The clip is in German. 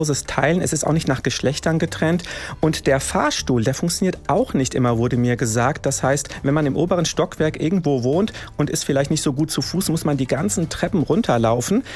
teilen. Es ist auch nicht nach Geschlechtern getrennt. Und der Fahrstuhl, der funktioniert auch nicht immer, wurde mir gesagt. Das heißt, wenn man im oberen Stockwerk irgendwo wohnt und ist vielleicht nicht so gut zu Fuß, muss man die ganzen Treppen runterlaufen.